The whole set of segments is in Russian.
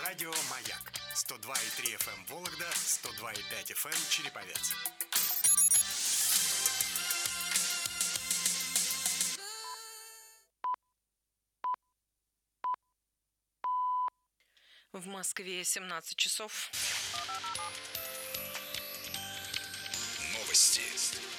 Радио «Маяк» 102,3 FM Вологда, 102,5 FM Череповец. В Москве 17 часов. Новости.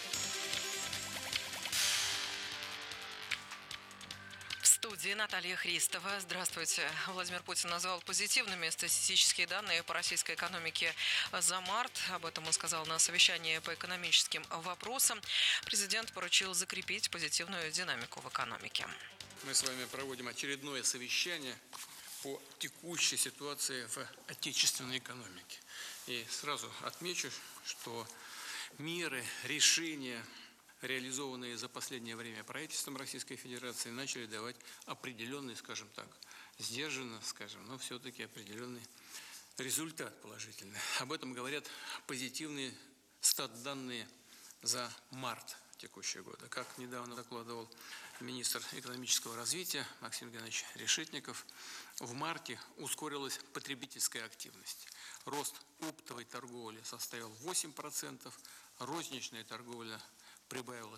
В студии Наталья Христова. Здравствуйте. Владимир Путин назвал позитивными статистические данные по российской экономике за март. Об этом он сказал на совещании по экономическим вопросам. Президент поручил закрепить позитивную динамику в экономике. Мы с вами проводим очередное совещание по текущей ситуации в отечественной экономике. И сразу отмечу, что меры, решения, реализованные за последнее время правительством Российской Федерации, начали давать определенный, скажем так, сдержанно, но все-таки определенный результат положительный. Об этом говорят позитивные стат-данные за март текущего года. Как недавно докладывал министр экономического развития Максим Геннадьевич Решетников, в марте ускорилась потребительская активность. Рост оптовой торговли составил 8%, розничная торговля прибавила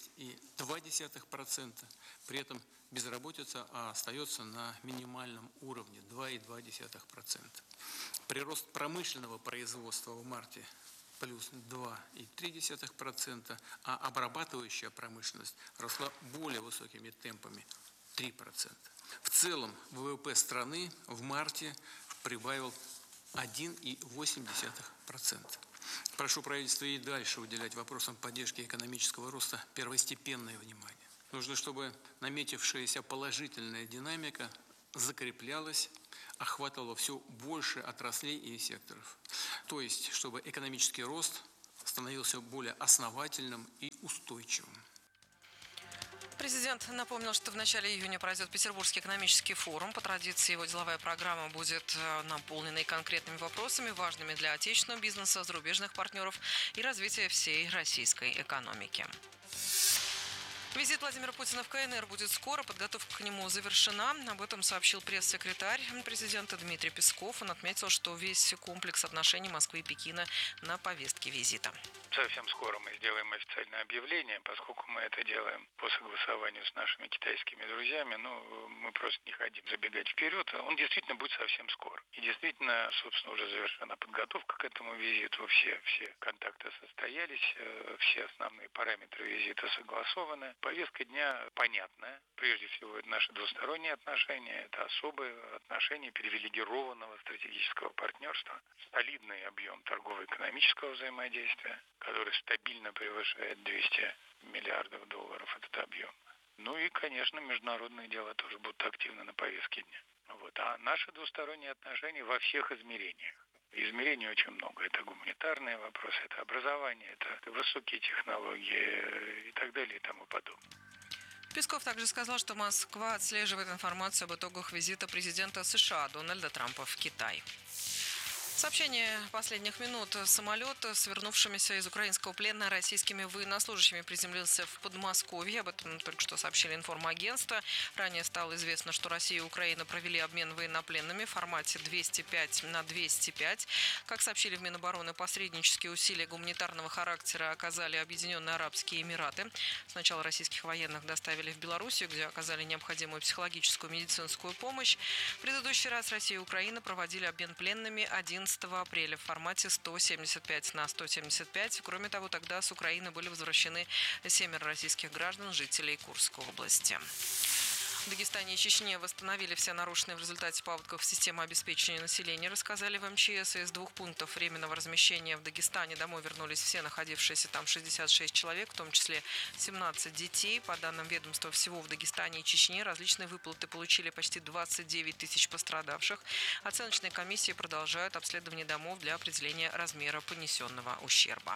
6,2%, при этом безработица остается на минимальном уровне 2,2%. Прирост промышленного производства в марте плюс 2,3%, а обрабатывающая промышленность росла более высокими темпами 3%. В целом ВВП страны в марте прибавил 1,8%. Прошу правительство и дальше уделять вопросам поддержки экономического роста первостепенное внимание. Нужно, чтобы наметившаяся положительная динамика закреплялась, охватывала все больше отраслей и секторов. То есть, чтобы экономический рост становился более основательным и устойчивым. Президент напомнил, что в начале июня пройдет Петербургский экономический форум. По традиции его деловая программа будет наполненной конкретными вопросами, важными для отечественного бизнеса, зарубежных партнеров и развития всей российской экономики. Визит Владимира Путина в КНР будет скоро, подготовка к нему завершена. Об этом сообщил пресс-секретарь президента Дмитрий Песков. Он отметил, что весь комплекс отношений Москвы и Пекина на повестке визита. Совсем скоро мы сделаем официальное объявление, поскольку мы это делаем по согласованию с нашими китайскими друзьями. Мы просто не хотим забегать вперед. Он действительно будет совсем скоро. И действительно, собственно, уже завершена подготовка к этому визиту. Все контакты состоялись, все основные параметры визита согласованы. Повестка дня понятная. Прежде всего, это наши двусторонние отношения, это особые отношения привилегированного стратегического партнерства, солидный объем торгово-экономического взаимодействия, который стабильно превышает 200 миллиардов долларов, этот объем. И, конечно, международные дела тоже будут активны на повестке дня. А наши двусторонние отношения во всех измерениях. Измерений очень много. Это гуманитарные вопросы, это образование, это высокие технологии и так далее и тому подобное. Песков также сказал, что Москва отслеживает информацию об итогах визита президента США Дональда Трампа в Китай. Сообщение последних минут. Самолет с вернувшимися из украинского плена российскими военнослужащими приземлился в Подмосковье. Об этом только что сообщили информагентства. Ранее стало известно, что Россия и Украина провели обмен военнопленными в формате 205 на 205. Как сообщили в Минобороны, посреднические усилия гуманитарного характера оказали Объединенные Арабские Эмираты. Сначала российских военных доставили в Белоруссию, где оказали необходимую психологическую и медицинскую помощь. В предыдущий раз Россия и Украина проводили обмен пленными 11 апреля в формате 175 на 175. Кроме того, тогда с Украины были возвращены 7 российских граждан, жителей Курской области. В Дагестане и Чечне восстановили все нарушенные в результате паводков системы обеспечения населения, рассказали в МЧС. Из 2 пунктов временного размещения в Дагестане домой вернулись все находившиеся там 66 человек, в том числе 17 детей. По данным ведомства, всего в Дагестане и Чечне различные выплаты получили почти 29 тысяч пострадавших. Оценочные комиссии продолжают обследование домов для определения размера понесенного ущерба.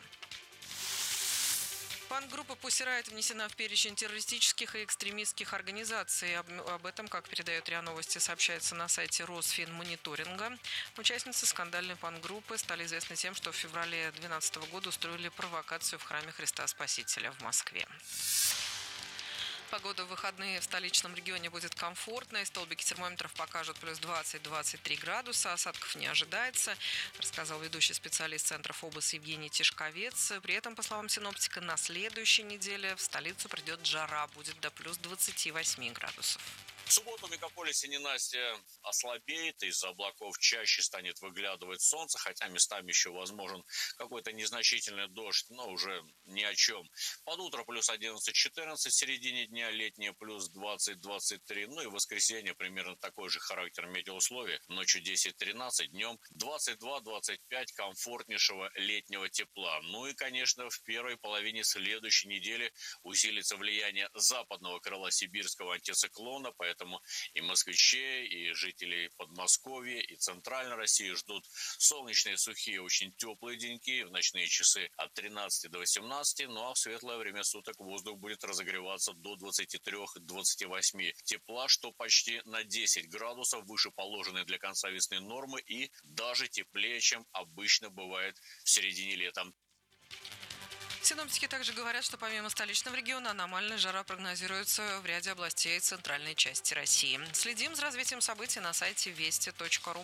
Панк-группа Pussy Riot внесена в перечень террористических и экстремистских организаций. Об этом, как передает РИА Новости, сообщается на сайте Росфинмониторинга. Участницы скандальной панк-группы стали известны тем, что в феврале 2012 года устроили провокацию в храме Христа Спасителя в Москве. Погода в выходные в столичном регионе будет комфортной. Столбики термометров покажут плюс 20-23 градуса. Осадков не ожидается, рассказал ведущий специалист Центра ФОБОС Евгений Тишковец. При этом, по словам синоптика, на следующей неделе в столицу придет жара, будет до плюс 28 градусов. В субботу в мегаполисе ненастье ослабеет, из-за облаков чаще станет выглядывать солнце, хотя местами еще возможен какой-то незначительный дождь, но уже ни о чем. Под утро плюс 11-14, в середине дня летнее плюс 20-23, ну и в воскресенье примерно такой же характер метеоусловий, ночью 10-13, днем 22-25 комфортнейшего летнего тепла. Ну и, конечно, в первой половине следующей недели усилится влияние западного крыла сибирского антициклона, поэтому и москвичей, и жителей Подмосковья, и Центральной России ждут солнечные, сухие, очень теплые деньки, в ночные часы от 13 до 18, ну а в светлое время суток воздух будет разогреваться до 23-28 тепла, что почти на 10 градусов выше положенной для конца весны нормы и даже теплее, чем обычно бывает в середине лета. Синоптики также говорят, что помимо столичного региона аномальная жара прогнозируется в ряде областей центральной части России. Следим за развитием событий на сайте вести.ру.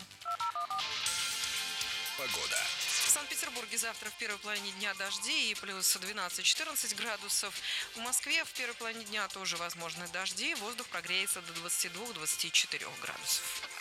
Погода. В Санкт-Петербурге завтра в первой половине дня дожди и плюс 12-14 градусов. В Москве в первой половине дня тоже возможны дожди. Воздух прогреется до 22-24 градусов.